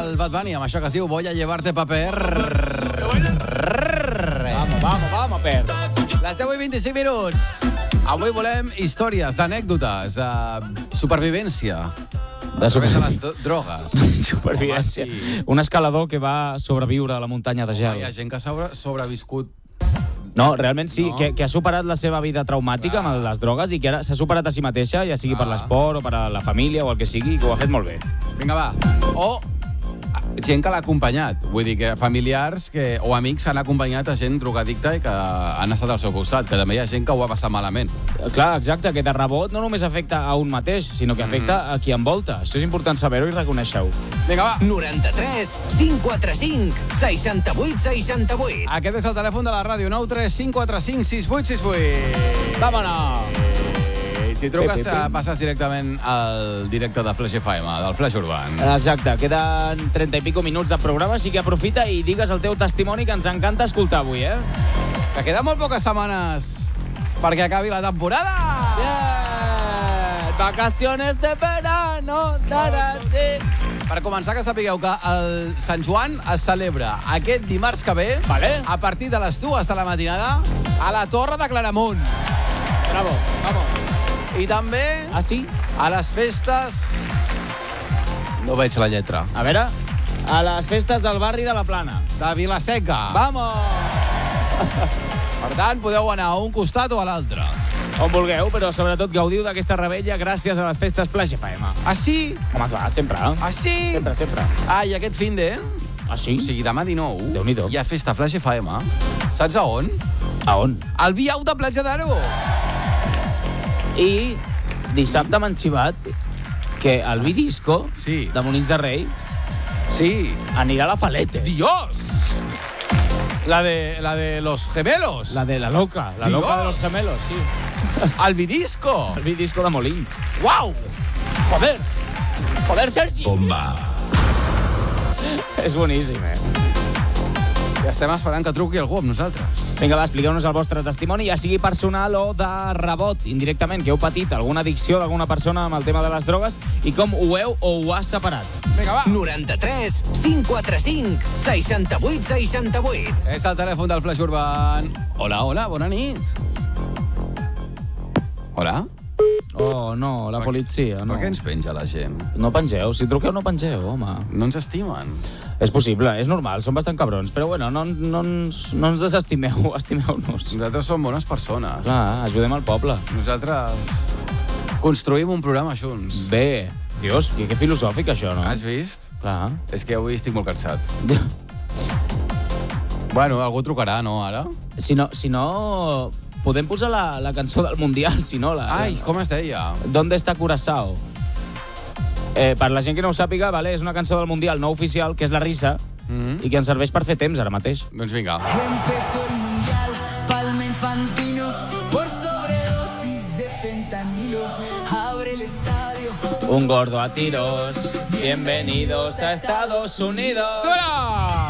el Bad Bunny, amb això que es diu Voy a llevarte paper. Vamos, Per. Les 10:25 minuts. Avui volem històries d'anècdotes, supervivència. De les drogues. Supervivència. Sí. Un escalador que va sobreviure a la muntanya de gel. Hi ha gent que ha sobreviscut. No, realment sí, no? Que ha superat la seva vida traumàtica amb les drogues i que ara s'ha superat a si mateixa, ja sigui per l'esport o per a la família o el que sigui, i que ho ha fet molt bé. Vinga, va. O gent que l'ha acompanyat. Vull dir que familiars o amics han acompanyat a gent drogadicta i que han estat al seu costat, que també hi ha gent que ho va passar malament. Clar, exacte, que de rebot no només afecta a un mateix, sinó que afecta a qui envolta. Això és important saber-ho i reconèixer-ho. Vinga, va. 93 545 68 68. Aquest és el telèfon de la ràdio, 93 545 6868. Vámonos! Si truques, passes directament al directe de Flash FM, del Flash Urban. Exacte, queden 30 i pico minuts de programa, així que aprofita i digues el teu testimoni, que ens encanta escoltar avui, Que queden molt poques setmanes perquè acabi la temporada! Yeah! Vacaciones de verano! Per començar, que sapigueu que el Sant Joan es celebra aquest dimarts que ve, a partir de les 2 de la matinada, a la Torre de Claramunt. Bravo, vamos. I també a les festes... No veig la lletra. A veure, a les festes del barri de la Plana. De Vila-seca. Vamos! Per tant, podeu anar a un costat o a l'altre. On vulgueu, però sobretot gaudiu d'aquesta rebella gràcies a les festes Flash FM. Ah, sí? Home, clar, sempre. Ah, sí? Sempre. Ah, i aquest finde? Ah, sí? O sigui, demà 19 Déu-n'hi-do. Hi ha festa Flash FM. Saps a on? A on? Al Viau de Platja d'Aro. I dissabte m'han xivat que el Vidisco de Molins de Rei anirà a la Falete. ¡Dios! La de los gemelos. La de la loca. La loca de los gemelos, sí. Al Vidisco. El Vidisco de Molins. ¡Guau! Joder, Sergi. Bomba. És boníssim, Ja estem esperant que truqui algú amb nosaltres. Vinga, va, expliqueu-nos el vostre testimoni, ja sigui personal o de rebot, indirectament, que heu patit alguna addicció d'alguna persona amb el tema de les drogues i com ho heu o ho has separat. Vinga, va. 93 545 68 68. És el telèfon del Flash Urban. Hola, bona nit. Hola? Oh, no, la policia, no. Per què ens penja la gent? No pengeu, si truqueu no pengeu, home. No ens estimen. És possible, és normal, són bastant cabrons, però bueno, no ens desestimeu, estimeu-nos. Nosaltres som bones persones. Clar, ajudem al poble. Nosaltres construïm un programa junts. Bé, Dios, que filosòfic això, no? Has vist? Clar. És que avui estic molt cansat. Bueno, algú trucarà, no, ara? Si no... Podem posar la cançó del Mundial, si no... Ai, com es deia? ¿Dónde está Curazao? Per la gent que no ho sàpiga, vale, és una cançó del Mundial no oficial, que és la risa, i que ens serveix per fer temps ara mateix. Doncs vinga. Empezó el Mundial, Palma Infantino, por sobredosis de fentanilo, abre el estadio. Un gordo a tiros, bienvenidos a Estados Unidos. ¡Suena!